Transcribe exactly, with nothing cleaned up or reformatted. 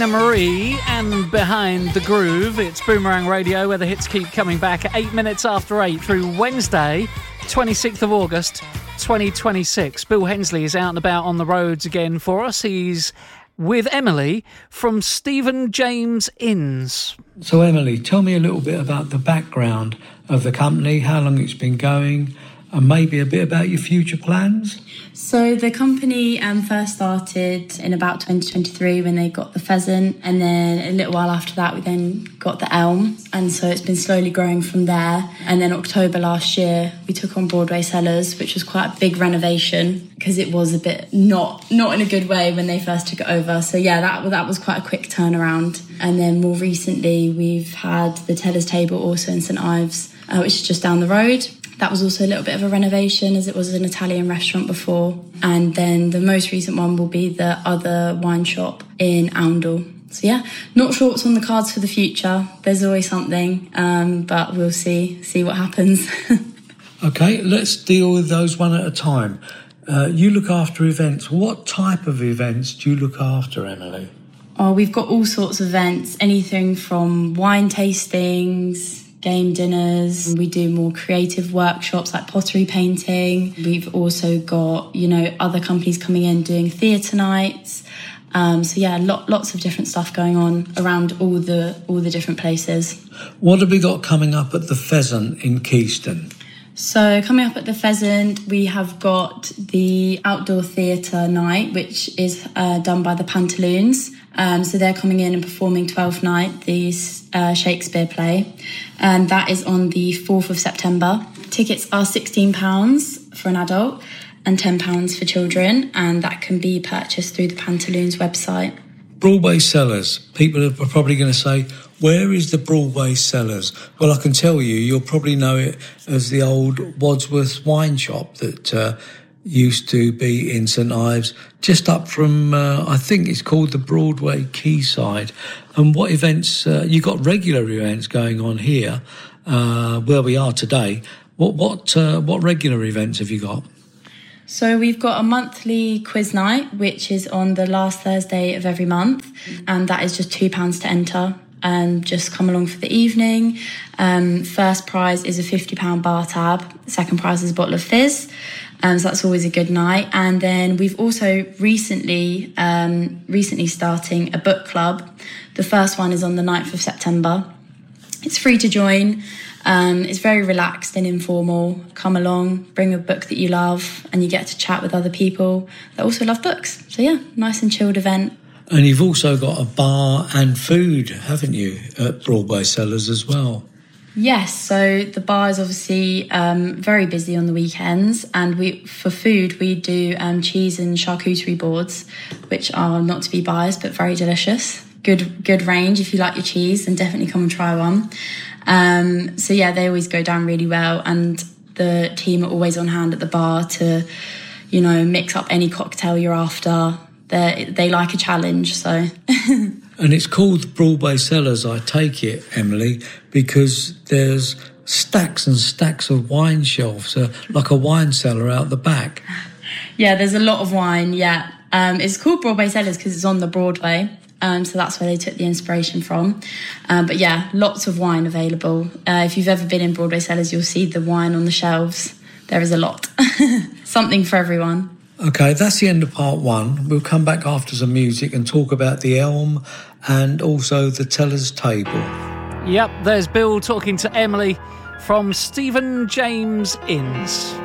Teena Marie and Behind the Groove. It's Boomerang Radio, where the hits keep coming back at eight minutes after eight through Wednesday, twenty-sixth of August, twenty twenty-six. Bill Hensley is out and about on the roads again for us. He's with Emily from Stephen James Inns. So, Emily, tell me a little bit about the background of the company, how long it's been going, and maybe a bit about your future plans. So the company um, first started in about twenty twenty-three when they got the Pheasant, and then a little while after that we then got the Elm, and so it's been slowly growing from there. And then October last year we took on Broadway Cellars, which was quite a big renovation because it was a bit not not in a good way when they first took it over. So yeah, that, that was quite a quick turnaround. And then more recently we've had the Teller's Table also in St Ives, uh, which is just down the road. That was also a little bit of a renovation as it was an Italian restaurant before. And then the most recent one will be the other wine shop in Oundle. So yeah, not sure what's on the cards for the future. There's always something, um, but we'll see, see what happens. Okay, let's deal with those one at a time. Uh, you look after events. What type of events do you look after, Emily? Oh, we've got all sorts of events, anything from wine tastings, game dinners. We do more creative workshops like pottery painting. We've also got, you know, other companies coming in doing theatre nights. Um, so yeah, lot, lots of different stuff going on around all the all the different places. What have we got coming up at the Pheasant in Keyston? So coming up at the Pheasant, we have got the outdoor theatre night, which is uh, done by the Pantaloons. Um, so they're coming in and performing Twelfth Night, the uh, Shakespeare play. And that is on the fourth of September. Tickets are sixteen pounds for an adult and ten pounds for children. And that can be purchased through the Pantaloons website. Broadway Cellars. People are probably going to say, where is the Broadway Cellars? Well, I can tell you, you'll probably know it as the old Wadsworth wine shop that uh, used to be in St Ives, just up from, uh, I think it's called the Broadway Quayside. And what events, uh, you've got regular events going on here, uh, where we are today. What what uh, what regular events have you got? So we've got a monthly quiz night, which is on the last Thursday of every month, and that is just two pounds to enter. And just come along for the evening. Um, first prize is a fifty pounds bar tab. Second prize is a bottle of fizz. Um, so that's always a good night. And then we've also recently um, recently starting a book club. The first one is on the ninth of September. It's free to join. Um, it's very relaxed and informal. Come along, bring a book that you love, and you get to chat with other people that also love books. So yeah, nice and chilled event. And you've also got a bar and food, haven't you, at Broadway Cellars as well? Yes, so the bar is obviously um, very busy on the weekends, and we for food we do um, cheese and charcuterie boards, which are not to be biased but very delicious. Good, good range. If you like your cheese, then definitely come and try one. Um, so yeah, they always go down really well, and the team are always on hand at the bar to, you know, mix up any cocktail you're after. They they like a challenge, so. And it's called Broadway Cellars, I take it, Emily, because there's stacks and stacks of wine shelves, uh, like a wine cellar out the back. Yeah, there's a lot of wine, yeah. Um, it's called Broadway Cellars because it's on the Broadway, um, so that's where they took the inspiration from. Um, but yeah, lots of wine available. Uh, if you've ever been in Broadway Cellars, you'll see the wine on the shelves. There is a lot. Something for everyone. Okay, that's the end of part one. We'll come back after some music and talk about the Elm and also the Teller's Table. Yep, there's Bill talking to Emily from Stephen James Inns.